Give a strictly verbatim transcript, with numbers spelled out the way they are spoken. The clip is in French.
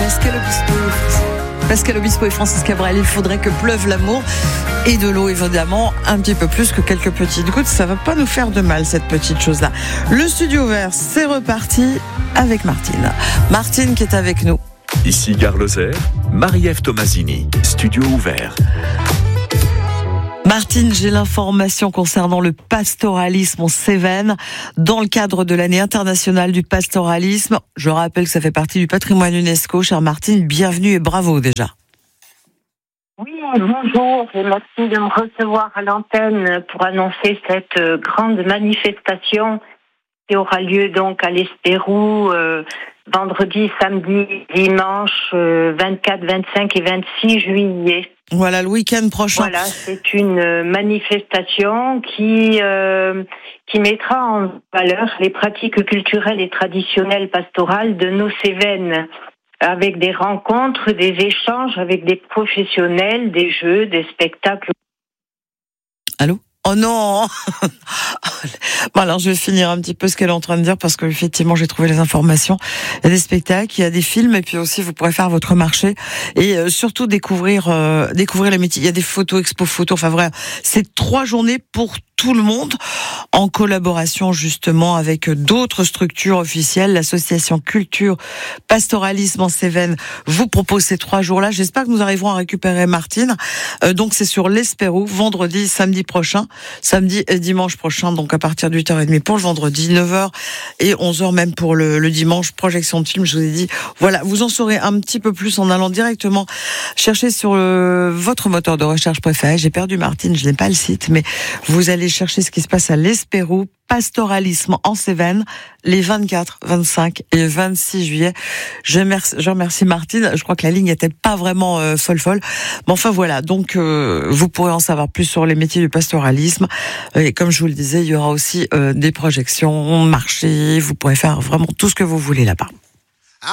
Pascal Obispo. Pascal Obispo et Francis Cabrel, il faudrait que pleuve l'amour et de l'eau évidemment, un petit peu plus que quelques petites gouttes, ça va pas nous faire de mal cette petite chose-là. Le studio ouvert, c'est reparti avec Martine. Martine qui est avec nous. Ici Gare Lozère, Marie-Ève Tomasini, studio ouvert. Martine, j'ai l'information concernant le pastoralisme en Cévennes dans le cadre de l'année internationale du pastoralisme. Je rappelle que ça fait partie du patrimoine UNESCO. Chère Martine, bienvenue et bravo déjà. Oui, bonjour et merci de me recevoir à l'antenne pour annoncer cette grande manifestation qui aura lieu donc à l'Espérou euh, vendredi, samedi, dimanche euh, vingt-quatre, vingt-cinq et vingt-six juillet. Voilà, le week-end prochain. Voilà, c'est une manifestation qui euh, qui mettra en valeur les pratiques culturelles et traditionnelles pastorales de nos Cévennes, avec des rencontres, des échanges avec des professionnels, des jeux, des spectacles. Allô ? Oh non. Bon alors je vais finir un petit peu ce qu'elle est en train de dire parce que effectivement j'ai trouvé les informations. Il y a des spectacles, il y a des films et puis aussi vous pourrez faire votre marché et euh, surtout découvrir euh, découvrir les métiers. Il y a des photos, expo photos. Enfin vrai, c'est trois journées pour tout le monde en collaboration justement avec d'autres structures officielles. L'association Culture Pastoralisme en Cévennes vous propose ces trois jours-là. J'espère que nous arriverons à récupérer Martine. Euh, donc c'est sur l'Espérou, vendredi, samedi prochain, samedi et dimanche prochain, donc à partir de huit heures trente pour le vendredi, neuf heures et onze heures même pour le, le dimanche. Projection de film, je vous ai dit. Voilà, vous en saurez un petit peu plus en allant directement chercher sur le, votre moteur de recherche préféré. J'ai perdu Martine, je n'ai pas le site, mais vous allez chercher ce qui se passe à l'Espérou, pastoralisme en Cévennes, les vingt-quatre, vingt-cinq et vingt-six juillet. Je remercie, je remercie Martine. Je crois que la ligne n'était pas vraiment euh, folle folle. Mais enfin voilà, donc euh, vous pourrez en savoir plus sur les métiers du pastoralisme. Et comme je vous le disais, il y aura aussi euh, des projections, marchés. Vous pourrez faire vraiment tout ce que vous voulez là-bas.